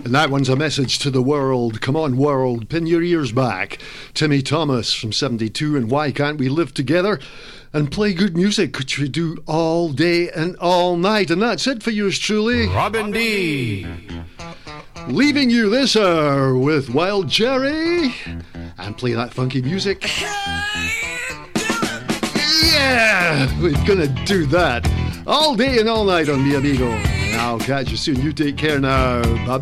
And that one's a message to the world. Come on, world, pin your ears back. Timmy Thomas from 72 and Why Can't We Live Together? And play good music, which we do all day and all night. And that's it for yours truly, Robin D. Leaving you this hour with Wild Jerry. And play that funky music. Yeah, we're gonna do that all day and all night on Mi Amigo. And I'll catch you soon. You take care now. Bye-bye.